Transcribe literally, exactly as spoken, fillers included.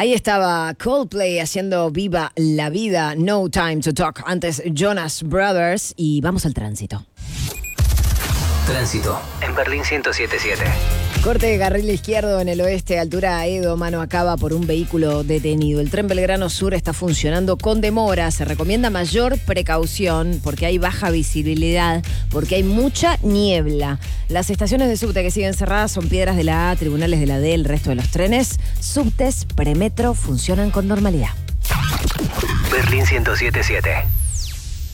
Ahí estaba Coldplay haciendo Viva la Vida, No Time to Talk. Antes Jonas Brothers y vamos al tránsito. Tránsito en Berlín ciento siete punto siete. Corte de carril izquierdo en el oeste, altura Edo, mano acaba por un vehículo detenido. El tren Belgrano Sur está funcionando con demora. Se recomienda mayor precaución porque hay baja visibilidad, porque hay mucha niebla. Las estaciones de subte que siguen cerradas son Piedras de la A, Tribunales de la D. El resto de los trenes, subtes, premetro funcionan con normalidad. Berlín ciento siete punto siete.